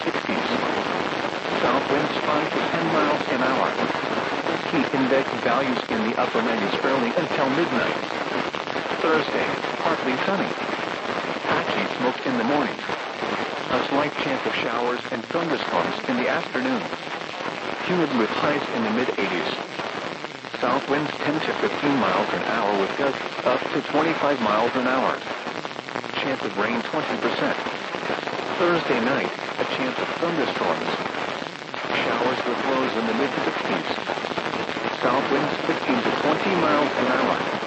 60s. South winds 5 to 10 miles an hour. Heat index values in the upper 90s early until midnight. Thursday, partly sunny. Patchy smoke in the morning. A slight chance of showers and thunderstorms in the afternoon. Humid with highs in the mid-80s. South winds 10 to 15 miles an hour with gusts up to 25 miles an hour. Chance of rain 20%. Thursday night, a chance of thunderstorms. Showers with lows in the mid-60s. South winds 15 to 20 miles an hour.